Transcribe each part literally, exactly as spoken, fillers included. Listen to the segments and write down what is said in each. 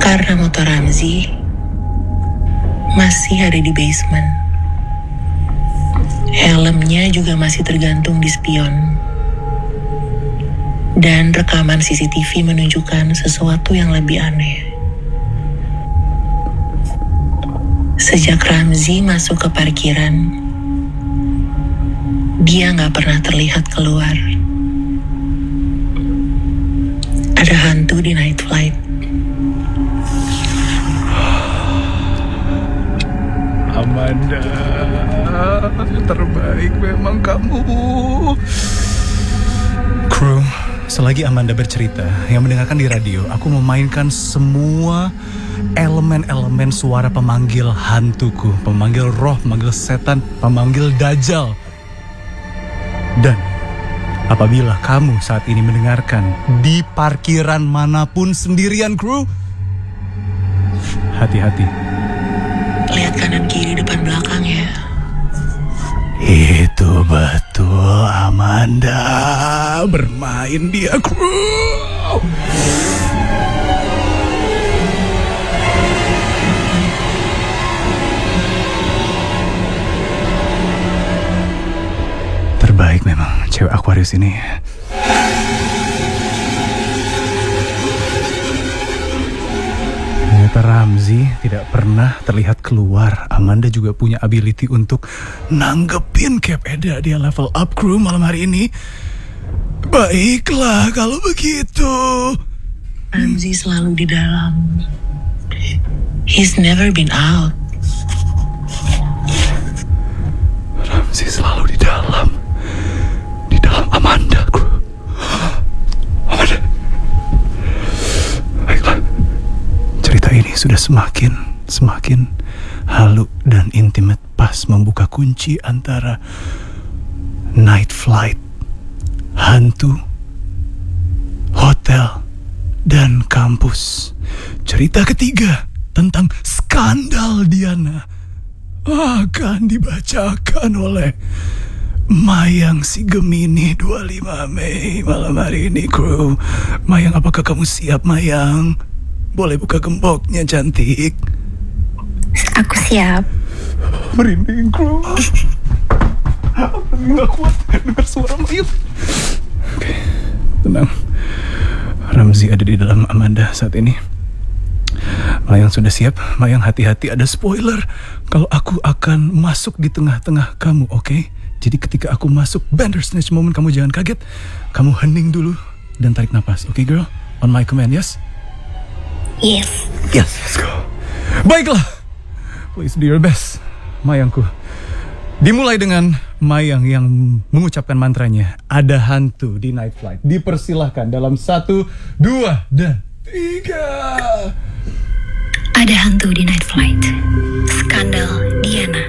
Karena motor Ramzi masih ada di basement. Helmnya juga masih tergantung di spion. Dan rekaman C C T V menunjukkan sesuatu yang lebih aneh. Sejak Ramzi masuk ke parkiran, dia gak pernah terlihat keluar. Ada hantu di night flight. Amanda, terbaik memang kamu. Kru, selagi Amanda bercerita, yang mendengarkan di radio, aku memainkan semua elemen-elemen suara pemanggil hantuku, pemanggil roh, pemanggil setan, pemanggil dajjal. Dan apabila kamu saat ini mendengarkan di parkiran manapun sendirian, kru, hati-hati. Lihat kanan kiri depan belakang ya. Itu betul, Amanda. Bermain dia, kru. Terbaik memang cewek Aquarius ini. Ternyata Ramzi tidak pernah terlihat keluar. Amanda juga punya ability untuk nanggepin Cap Eda. Dia level up, kru, malam hari ini. Baiklah kalau begitu. Ramzi selalu di dalam. He's never been out. Ramzi selalu di dalam. Di dalam Amanda, kru. Amanda. Baiklah. Cerita ini sudah semakin, semakin halu dan intimate pas membuka kunci antara night flight, hantu, hotel, dan kampus. Cerita ketiga tentang skandal Diana akan dibacakan oleh Mayang si Gemini dua puluh lima Mei malam hari ini, kru. Mayang, apakah kamu siap, Mayang? Boleh buka gemboknya, cantik? Aku siap. Merinding, kru. Aku gak kuat dengar suara Mayang. Oke, tenang. Ramzi ada di dalam Amanda saat ini. Mayang sudah siap. Mayang, hati-hati, ada spoiler kalau aku akan masuk di tengah-tengah kamu, oke? Okay? Jadi ketika aku masuk Bandersnatch moment, kamu jangan kaget. Kamu hening dulu dan tarik napas, oke, okay, girl? On my command, yes? Yes. Yes, let's go. Baiklah, please do your best, Mayangku. Dimulai dengan Mayang yang mengucapkan mantranya. Ada hantu di night flight. Dipersilahkan dalam satu, dua, dan tiga. Ada hantu di night flight. Skandal Diana.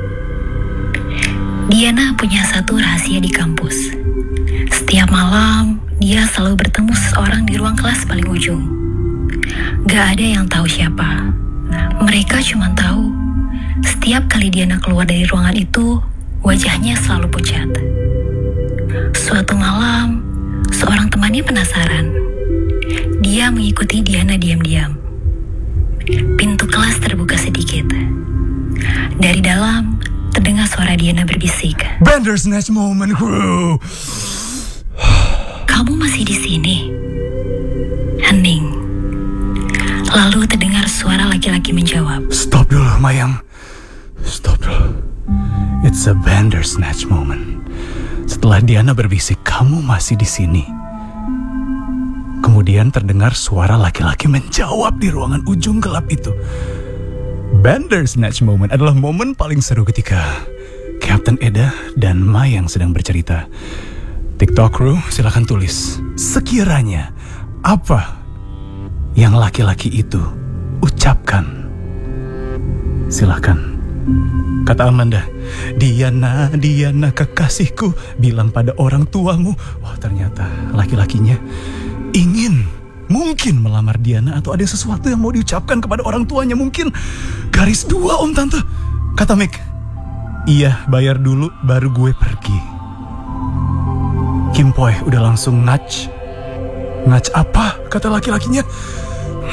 Diana punya satu rahasia di kampus. Setiap malam, dia selalu bertemu seseorang di ruang kelas paling ujung. Gak ada yang tahu siapa. Mereka cuma tahu setiap kali Diana keluar dari ruangan itu, wajahnya selalu pucat. Suatu malam, seorang temannya penasaran. Dia mengikuti Diana diam-diam. Pintu kelas terbuka sedikit. Dari dalam, terdengar suara Diana berbisik. Bandersnatch moment, crew. Kamu masih di sini? Hening. Lalu terdengar suara laki-laki menjawab. Stop dulu, Mayang. Stop dulu. It's a Bandersnatch moment. Setelah Diana berbisik, kamu masih di sini. Kemudian terdengar suara laki-laki menjawab di ruangan ujung gelap itu. Bandersnatch moment adalah momen paling seru ketika Captain Eda dan Mayang sedang bercerita. TikTok crew, silakan tulis. Sekiranya apa yang laki-laki itu ucapkan? Silakan. Kata Amanda, Diana, Diana kekasihku, bilang pada orang tuamu. Wah, ternyata laki-lakinya ingin mungkin melamar Diana, atau ada sesuatu yang mau diucapkan kepada orang tuanya. Mungkin garis dua, om tante. Kata Mick, iya, bayar dulu baru gue pergi. Kim Poi udah langsung ngach. Ngach apa? Kata laki-lakinya.